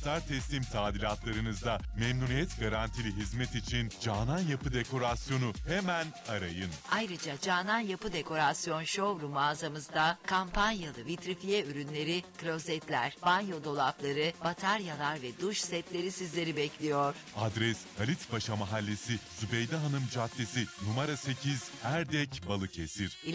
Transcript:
anahtar teslim tadilatlarınızda memnuniyet garantili hizmet için Canan Yapı Dekorasyonu hemen arayın. Ayrıca Canan Yapı Dekorasyon Showroom mağazamızda kampanyalı vitrifiye ürünleri, klozetler, banyo dolapları, bataryalar ve duş setleri sizleri bekliyor. Adres Halitpaşa Mahallesi, Zübeyde Hanım Caddesi, numara 8, Erdek, Balıkesir.